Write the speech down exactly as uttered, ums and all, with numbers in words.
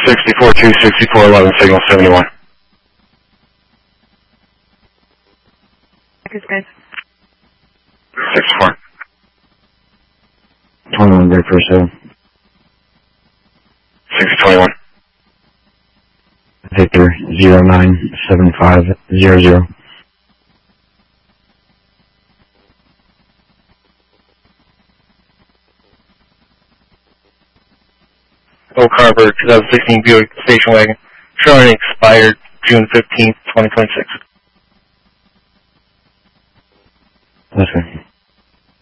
sixty-four two, sixty-four eleven, signal seventy-one. Guys. sixty-four. twenty-one, break for seven. six twenty-one. Victor, zero nine seven five zero zero. Oak Harbor, twenty sixteen Buick station wagon, showing expired June fifteenth, twenty twenty-six. Okay.